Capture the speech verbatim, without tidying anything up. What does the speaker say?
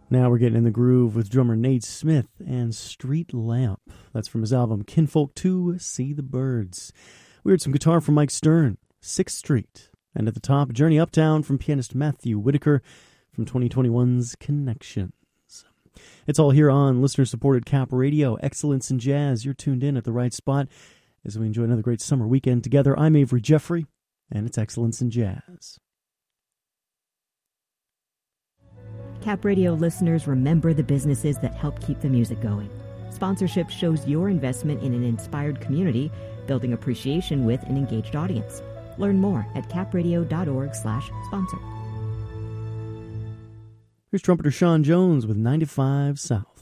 Now we're getting in the groove with drummer Nate Smith and Street Lamp. That's from his album Kinfolk two, See the Birds. We heard some guitar from Mike Stern, sixth Street. And at the top, Journey Uptown from pianist Matthew Whitaker from twenty twenty-one's Connections. It's all here on listener-supported Cap Radio, Excellence in Jazz. You're tuned in at the right spot as we enjoy another great summer weekend together. I'm Avery Jeffrey, and it's Excellence in Jazz. Cap Radio listeners, remember the businesses that help keep the music going. Sponsorship shows your investment in an inspired community, building appreciation with an engaged audience. Learn more at capradio.org slash sponsor. Here's trumpeter Sean Jones with ninety-five South.